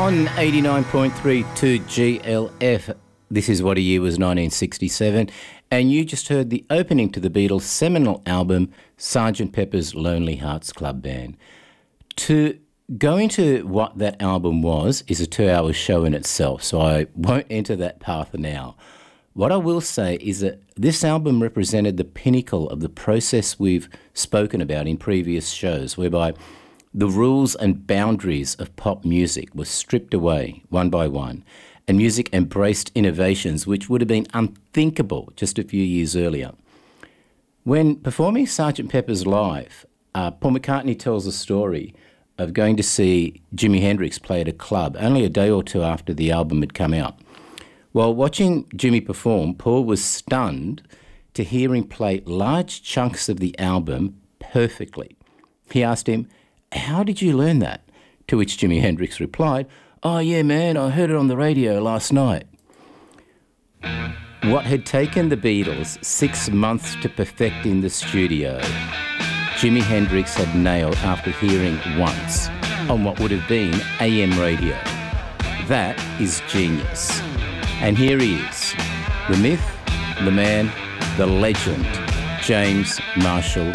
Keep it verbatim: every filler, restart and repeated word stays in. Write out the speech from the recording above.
On eighty-nine point three to G L F, this is what a year was nineteen sixty-seven, and you just heard the opening to the Beatles' seminal album, Sergeant Pepper's Lonely Hearts Club Band. To go into what that album was is a two-hour show in itself, so I won't enter that path now. What I will say is that this album represented the pinnacle of the process we've spoken about in previous shows, whereby the rules and boundaries of pop music were stripped away one by one, and music embraced innovations which would have been unthinkable just a few years earlier. When performing Sergeant Pepper's live, uh, Paul McCartney tells a story of going to see Jimi Hendrix play at a club only a day or two after the album had come out. While watching Jimmy perform, Paul was stunned to hear him play large chunks of the album perfectly. He asked him, "How did you learn that?" To which Jimi Hendrix replied, "Oh yeah, man, I heard it on the radio last night." What had taken the Beatles six months to perfect in the studio, Jimi Hendrix had nailed after hearing once on what would have been A M radio. That is genius. And here he is, the myth, the man, the legend, James Marshall